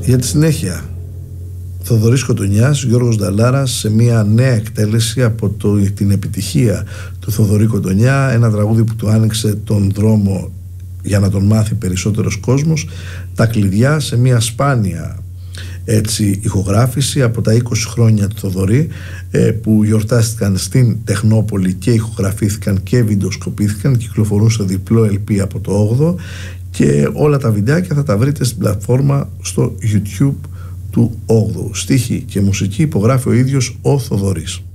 Για τη συνέχεια, Θοδωρής Κοντονιάς, Γιώργος Νταλάρας, σε μια νέα εκτέλεση από την επιτυχία του Θοδωρή Κοντονιά, ένα τραγούδι που του άνοιξε τον δρόμο για να τον μάθει περισσότερος κόσμος, τα κλειδιά, σε μια σπάνια ηχογράφηση από τα 20 χρόνια του Θοδωρή, που γιορτάστηκαν στην Τεχνόπολη και ηχογραφήθηκαν και βιντεοσκοπήθηκαν, κυκλοφορούν στο διπλό LP από το 8ο, και όλα τα βιντεάκια θα τα βρείτε στην πλατφόρμα στο YouTube του 8ου. Στίχη και μουσική υπογράφει ο ίδιος ο Θοδωρής.